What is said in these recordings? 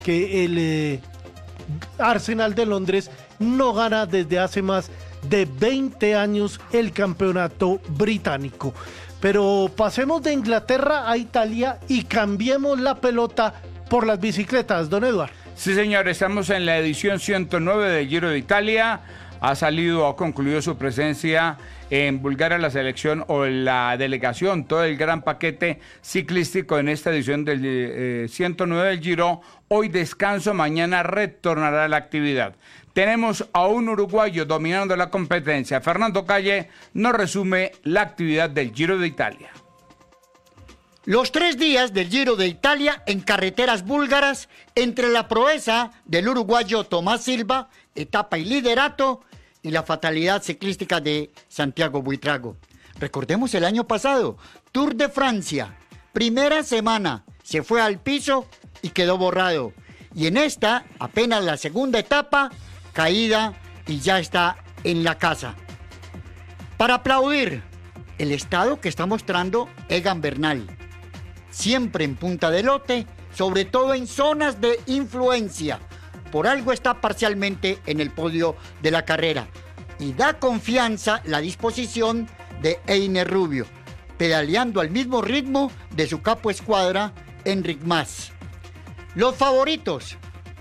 que el Arsenal de Londres no gana desde hace más de 20 años el campeonato británico. Pero pasemos de Inglaterra a Italia y cambiemos la pelota por las bicicletas, don Eduardo. Sí, señor, estamos en la edición 109 del Giro de Italia. Ha concluido su presencia en Bulgaria la selección o la delegación, todo el gran paquete ciclístico en esta edición del 109 del Giro. Hoy descanso, mañana retornará a la actividad. Tenemos a un uruguayo dominando la competencia. Fernando Calle nos resume la actividad del Giro de Italia. Los 3 días del Giro de Italia en carreteras búlgaras, entre la proeza del uruguayo Tomás Silva, etapa y liderato, y la fatalidad ciclística de Santiago Buitrago. Recordemos el año pasado, Tour de Francia, primera semana, se fue al piso y quedó borrado. Y en esta, apenas la segunda etapa, caída y ya está en la casa. Para aplaudir el estado que está mostrando Egan Bernal, siempre en punta de lote, sobre todo en zonas de influencia. Por algo está parcialmente en el podio de la carrera. Y da confianza la disposición de Einer Rubio, pedaleando al mismo ritmo de su capo escuadra, Enric Mas. Los favoritos: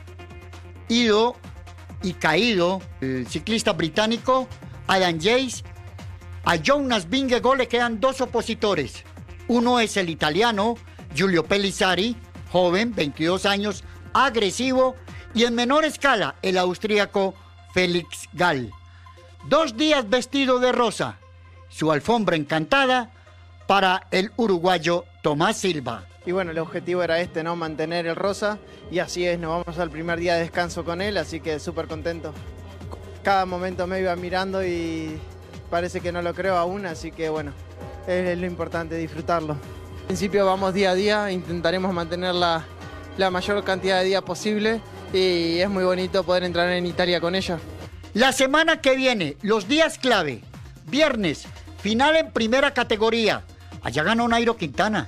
ido y caído el ciclista británico Adam Yates. A Jonas Vingegaard le quedan 2 opositores. Uno es el italiano Giulio Pellizzari, joven, 22 años, agresivo, y en menor escala el austríaco Felix Gall. 2 días vestido de rosa, su alfombra encantada para el uruguayo Tomás Silva. Y bueno, el objetivo era ¿no? Mantener el rosa, y así es, nos vamos al primer día de descanso con él, así que súper contento. Cada momento me iba mirando y parece que no lo creo aún, así que bueno, es lo importante, disfrutarlo. En principio vamos día a día, intentaremos mantener la mayor cantidad de días posible, y es muy bonito poder entrar en Italia con ella. La semana que viene, los días clave: viernes, final en primera categoría. Allá ganó Nairo Quintana,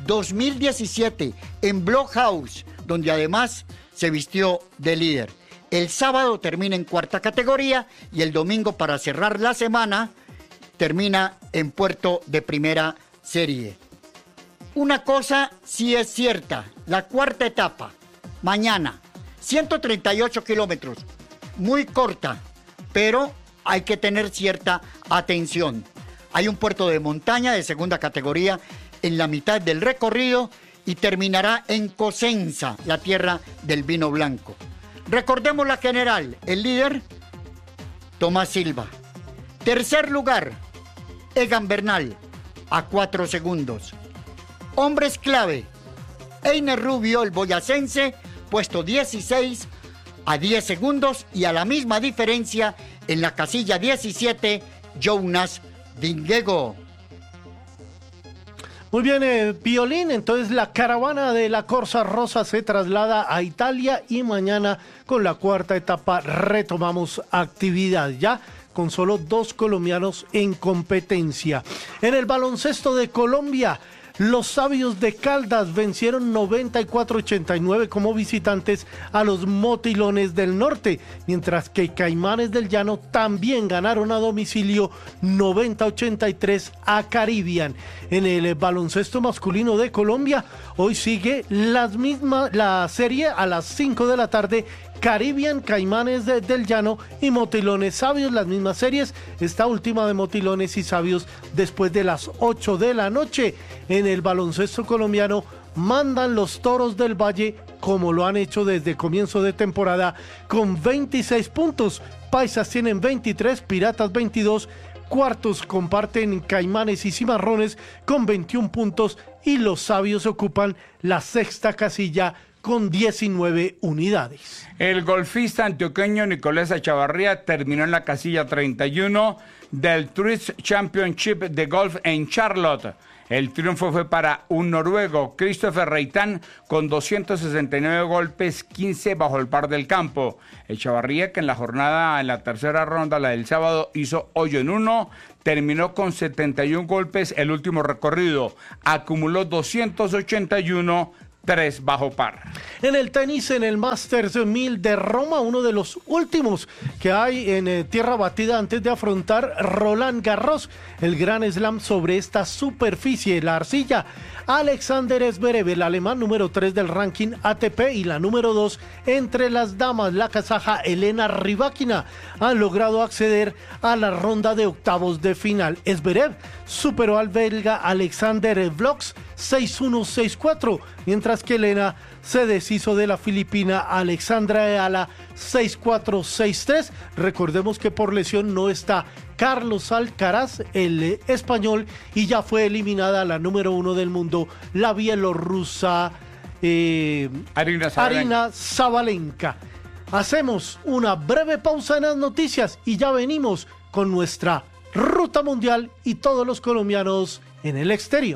2017, en Blockhouse, donde además se vistió de líder. El sábado termina en cuarta categoría y el domingo, para cerrar la semana, termina en puerto de primera serie. Una cosa sí es cierta: la cuarta etapa, mañana, 138 kilómetros, muy corta, pero hay que tener cierta atención. Hay un puerto de montaña de segunda categoría en la mitad del recorrido y terminará en Cosenza, la tierra del vino blanco. Recordemos la general: el líder, Tomás Silva. Tercer lugar, Egan Bernal, a 4 segundos. Hombres clave: Einer Rubio, el boyacense, puesto 16, a 10 segundos, y a la misma diferencia en la casilla 17, Jonas Vingegaard. Muy bien, Piolín. Entonces la caravana de la Corsa Rosa se traslada a Italia y mañana con la cuarta etapa retomamos actividad, ya con solo 2 colombianos en competencia. En el baloncesto de Colombia, los Sabios de Caldas vencieron 94-89 como visitantes a los Motilones del Norte, mientras que Caimanes del Llano también ganaron a domicilio 90-83 a Caribbean. En el baloncesto masculino de Colombia, hoy sigue la serie a las 5 de la tarde. Caribbean, Caimanes del Llano y Motilones Sabios, las mismas series. Esta última de Motilones y Sabios después de las 8 de la noche. En el baloncesto colombiano mandan los Toros del Valle, como lo han hecho desde comienzo de temporada, con 26 puntos. Paisas tienen 23, Piratas 22, cuartos comparten Caimanes y Cimarrones con 21 puntos y los Sabios ocupan la sexta casilla con 19 unidades. El golfista antioqueño Nicolás Echavarría terminó en la casilla 31 del Tourist Championship de golf en Charlotte. El triunfo fue para un noruego, Christopher Reitan, con 269 golpes, 15 bajo el par del campo. Echavarría, que en la tercera ronda, la del sábado, hizo hoyo en 1, terminó con 71 golpes el último recorrido, acumuló 281, 3 bajo par. En el tenis, en el Masters 1000 de Roma, uno de los últimos que hay en tierra batida antes de afrontar Roland Garros, el gran slam sobre esta superficie, la arcilla. Alexander Zverev, el alemán número 3 del ranking ATP y la número 2 entre las damas, la kazaja Elena Rybakina, han logrado acceder a la ronda de octavos de final. Zverev superó al belga Alexander Vlogs 6-1, 6-4, mientras que Elena se deshizo de la filipina Alexandra Eala 6-4, 6-3. Recordemos que por lesión no está Carlos Alcaraz, el español, y ya fue eliminada la número 1 del mundo, la bielorrusa Arina Sabalenka. Hacemos una breve pausa en las noticias y ya venimos con nuestra ruta mundial y todos los colombianos en el exterior.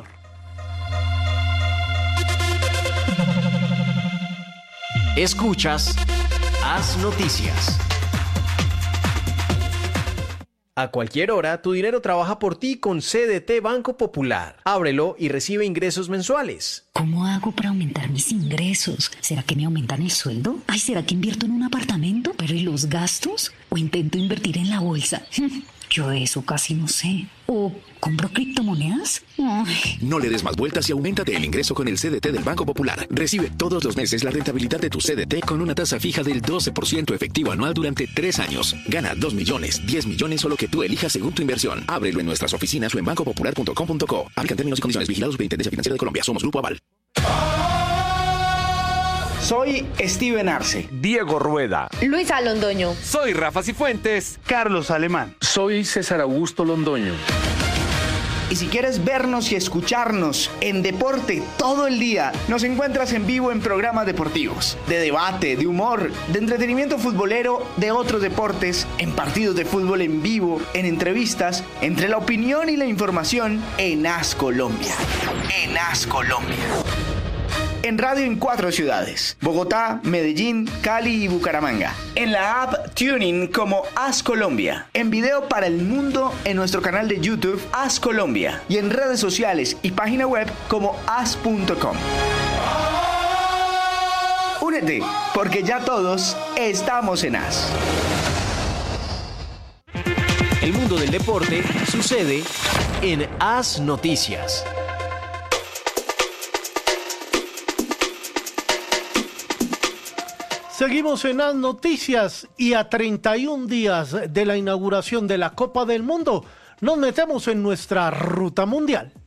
Escuchas Haz Noticias. A cualquier hora, tu dinero trabaja por ti con CDT Banco Popular. Ábrelo y recibe ingresos mensuales. ¿Cómo hago para aumentar mis ingresos? ¿Será que me aumentan el sueldo? Ay, ¿será que invierto en un apartamento? ¿Pero y los gastos? ¿O intento invertir en la bolsa? Yo de eso casi no sé. ¿O compro criptomonedas? Ay. No le des más vueltas y auméntate el ingreso con el CDT del Banco Popular. Recibe todos los meses la rentabilidad de tu CDT con una tasa fija del 12% efectivo anual durante 3 años. Gana 2 millones, 10 millones o lo que tú elijas según tu inversión. Ábrelo en nuestras oficinas o en bancopopular.com.co. Aplican términos y condiciones. Vigilados por Superintendencia Financiera de Colombia. Somos Grupo Aval. Soy Steven Arce. Diego Rueda. Luisa Londoño. Soy Rafa Cifuentes. Carlos Alemán. Soy César Augusto Londoño. Y si quieres vernos y escucharnos en deporte todo el día, nos encuentras en vivo en programas deportivos, de debate, de humor, de entretenimiento futbolero, de otros deportes, en partidos de fútbol en vivo, en entrevistas, entre la opinión y la información en Haz Colombia. En Haz Colombia. En radio en 4 ciudades: Bogotá, Medellín, Cali y Bucaramanga. En la app TuneIn como Haz Colombia. En video para el mundo en nuestro canal de YouTube Haz Colombia. Y en redes sociales y página web como haz.com. Únete, porque ya todos estamos en Haz. El mundo del deporte sucede en Haz Noticias. Seguimos en las noticias y a 31 días de la inauguración de la Copa del Mundo nos metemos en nuestra ruta mundial.